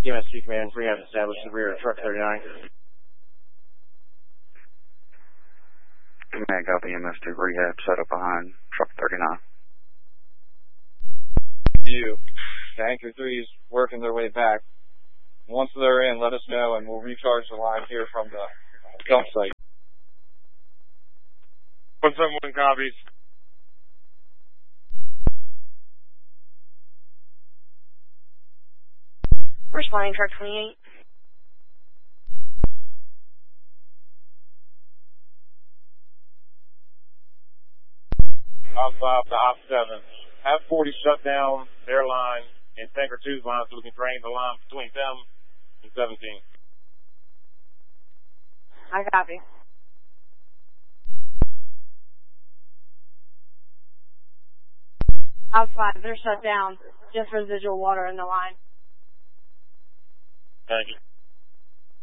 TMS2 Command, rehab established in the rear of truck 39. Command, copy, MS2 rehab set up behind truck 39. You. Tanker 3 is working their way back. Once they're in, let us know and we'll recharge the line here from the dump site. 171 copies. Responding truck 28. Op 5 to Op 7. Have 40 shut down their line and Tanker 2's line so we can drain the line between them and 17. I copy. Op 5, they're shut down. Just residual water in the line. Thank you.